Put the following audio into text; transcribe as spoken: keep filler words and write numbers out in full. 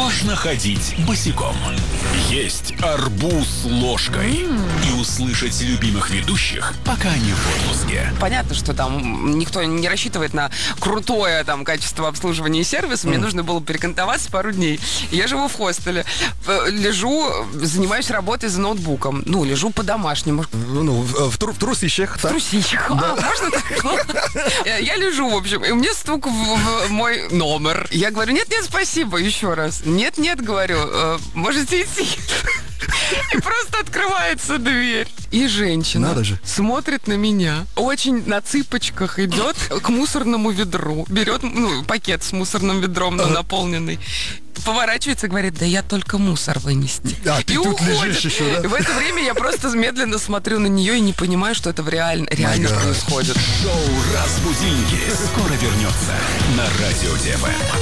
можно ходить босиком. Есть арбуз ложкой. И услышать любимых ведущих, пока они в отпуске. Понятно, что там никто не рассчитывает на крутое там качество обслуживания и сервиса. Мне нужно было перекантоваться пару дней. Я живу в хостеле. П- Лежу, занимаюсь работой за ноутбуком. Ну, лежу по-домашнему. Ну, в, в, тру- в трусищах. В так? трусищах. А, можно так? Я я лежу, в общем, и мне стук в, в мой номер. Я говорю, нет-нет, спасибо, еще раз. Нет-нет, говорю, «э, можете идти. И просто открывается дверь. И женщина Надо же. смотрит на меня, очень на цыпочках идет к мусорному ведру, берет ну, пакет с мусорным ведром, ну, наполненный, поворачивается и говорит, да я только мусор вынести. А, ты и тут уходит. лежишь еще, да? И в это время я просто медленно смотрю на нее и не понимаю, что это в реаль... реально God. происходит. Шоу «Разбудинки» скоро вернется на Радио ТВ.